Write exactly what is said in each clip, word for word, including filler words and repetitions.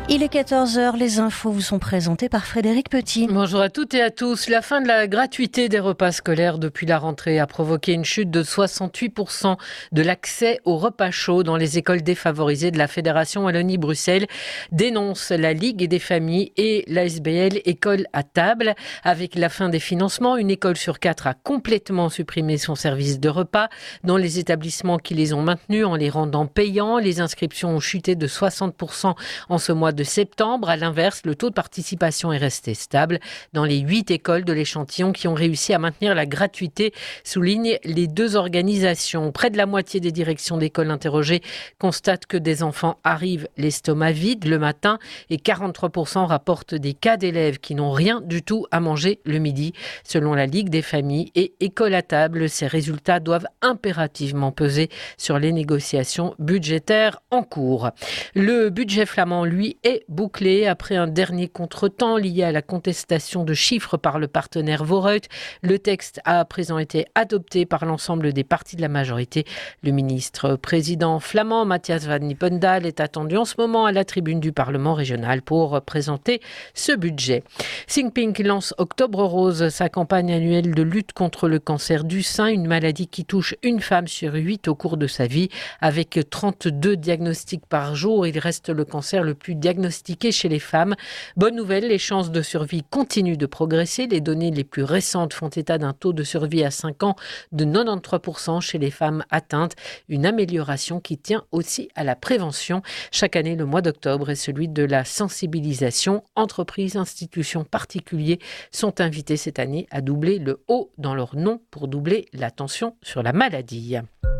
Il est quatorze heures, les infos vous sont présentées par Frédéric Petit. Bonjour à toutes et à tous. La fin de la gratuité des repas scolaires depuis la rentrée a provoqué une chute de soixante-huit pour cent de l'accès aux repas chauds dans les écoles défavorisées de la Fédération Wallonie-Bruxelles, dénonce la Ligue des familles et l'A S B L École à table. Avec la fin des financements, une école sur quatre a complètement supprimé son service de repas. Dans les établissements qui les ont maintenus en les rendant payants, les inscriptions ont chuté de soixante pour cent en ce mois de septembre. À l'inverse, le taux de participation est resté stable dans les huit écoles de l'échantillon qui ont réussi à maintenir la gratuité, soulignent les deux organisations. Près de la moitié des directions d'écoles interrogées constatent que des enfants arrivent l'estomac vide le matin et quarante-trois pour cent rapportent des cas d'élèves qui n'ont rien du tout à manger le midi. Selon la Ligue des familles et École à table, ces résultats doivent impérativement peser sur les négociations budgétaires en cours. Le budget flamand, lui, est bouclé après un dernier contretemps lié à la contestation de chiffres par le partenaire Vooruit. Le texte a à présent été adopté par l'ensemble des partis de la majorité. Le ministre président flamand Matthias van Nippendal est attendu en ce moment à la tribune du Parlement régional pour présenter ce budget. Think Pink lance Octobre Rose, sa campagne annuelle de lutte contre le cancer du sein, une maladie qui touche une femme sur huit au cours de sa vie. Avec trente-deux diagnostics par jour, il reste le cancer le plus diagnostiqué chez les femmes. Bonne nouvelle, les chances de survie continuent de progresser. Les données les plus récentes font état d'un taux de survie à cinq ans de quatre-vingt-treize pour cent chez les femmes atteintes. Une amélioration qui tient aussi à la prévention. Chaque année, le mois d'octobre est celui de la sensibilisation. Entreprises, institutions, particuliers sont invités cette année à doubler le O dans leur nom pour doubler l'attention sur la maladie.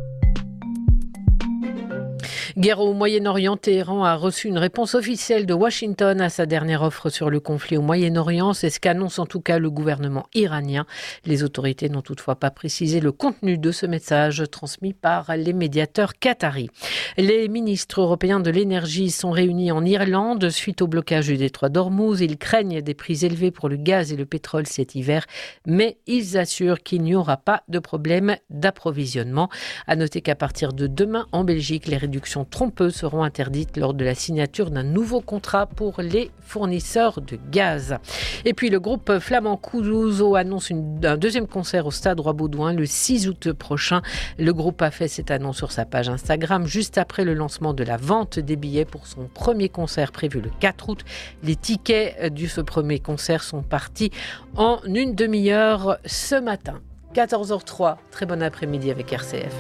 Guerre au Moyen-Orient, Téhéran a reçu une réponse officielle de Washington à sa dernière offre sur le conflit au Moyen-Orient. C'est ce qu'annonce en tout cas le gouvernement iranien. Les autorités n'ont toutefois pas précisé le contenu de ce message transmis par les médiateurs qataris. Les ministres européens de l'énergie sont réunis en Irlande suite au blocage du détroit d'Ormuz. Ils craignent des prix élevés pour le gaz et le pétrole cet hiver, mais ils assurent qu'il n'y aura pas de problème d'approvisionnement. À noter qu'à partir de demain en Belgique, les réductions trompeuses seront interdites lors de la signature d'un nouveau contrat pour les fournisseurs de gaz. Et puis le groupe flamand Clouseau annonce une, un deuxième concert au Stade Roi-Baudouin le six août prochain. Le groupe a fait cette annonce sur sa page Instagram juste après le lancement de la vente des billets pour son premier concert prévu le quatre août. Les tickets de ce premier concert sont partis en une demi-heure ce matin. quatorze heures trois, très bon après-midi avec R C F.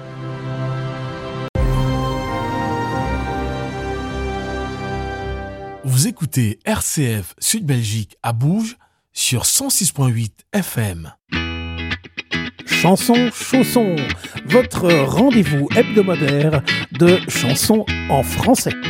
Vous écoutez R C F Sud Belgique à Bouge sur cent six virgule huit F M. Chanson Chausson, votre rendez-vous hebdomadaire de chansons en français.